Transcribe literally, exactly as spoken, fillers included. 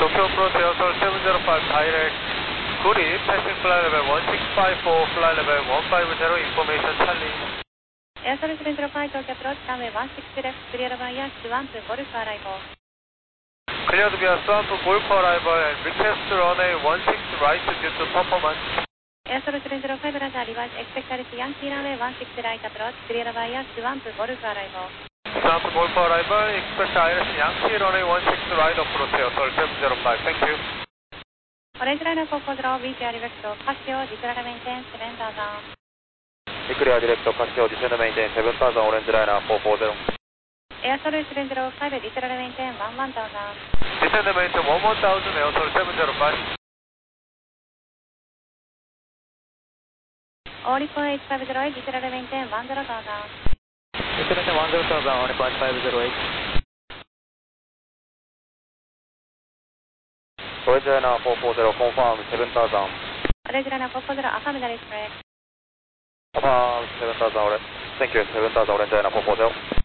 Tokyo approach Airsoil seven zero five direct. Kuri, passing flight level one six five four, flight level one five zero, information Charlie. Airsoil seven zero five Tokyo approach runway one six left, clear via Swamp Golf arrival. Cleared via Swamp Golf arrival and request runway one six right due to performance. Airsoil seven zero five radar revised expected Yankee runway one six right approach, clear via Swamp Golf arrival. Swamp Golf arrival, expect Iris Yankee runway one six right approach Airsoil seven zero five, thank you. Orange line four four zero, V T R direct, Casio, descend maintain seven thousand. Clear direct, Casio, descend maintain seven thousand, Orange line four four zero. Airsoil seven zero five, descend maintain one one thousand. Descend maintain one one thousand, Airsoil seven zero five. Oricon eight five zero eight, descend maintain one zero thousand. Descend one zero thousand, Oricon eight five zero eight. Orange line four four zero, confirm seven thousand. Orange line four four zero, affirmative is correct. Affirm seven thousand, Orange. Thank you, seven thousand, Orange line four four zero.